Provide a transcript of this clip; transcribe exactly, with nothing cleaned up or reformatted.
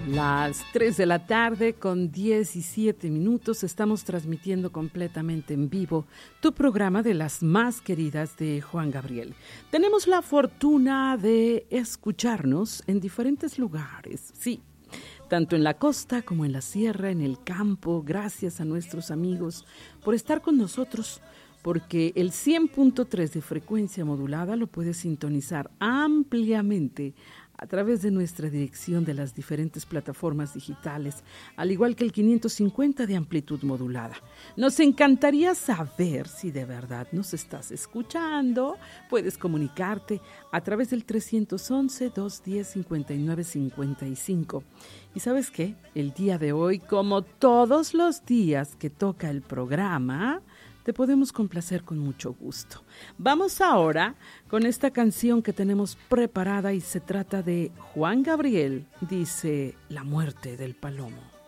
Las tres de la tarde con diecisiete minutos estamos transmitiendo completamente en vivo tu programa de las más queridas de Juan Gabriel. Tenemos la fortuna de escucharnos en diferentes lugares, sí, tanto en la costa como en la sierra, en el campo. Gracias a nuestros amigos por estar con nosotros, porque el cien punto tres de frecuencia modulada lo puedes sintonizar ampliamente a través de nuestra dirección de las diferentes plataformas digitales, al igual que el quinientos cincuenta de amplitud modulada. Nos encantaría saber si de verdad nos estás escuchando. Puedes comunicarte a través del trescientos once, doscientos diez, cincuenta y nueve cincuenta y cinco. ¿Y sabes qué? El día de hoy, como todos los días que toca el programa, te podemos complacer con mucho gusto. Vamos ahora con esta canción que tenemos preparada y se trata de Juan Gabriel, dice La muerte del palomo.